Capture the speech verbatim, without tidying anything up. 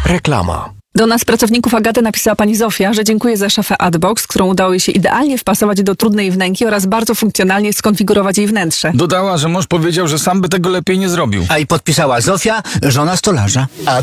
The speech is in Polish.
Reklama. Do nas, pracowników Agaty, napisała pani Zofia, że dziękuję za szafę Adbox, którą udało jej się idealnie wpasować do trudnej wnęki oraz bardzo funkcjonalnie skonfigurować jej wnętrze. Dodała, że mąż powiedział, że sam by tego lepiej nie zrobił. A i podpisała Zofia, żona stolarza. A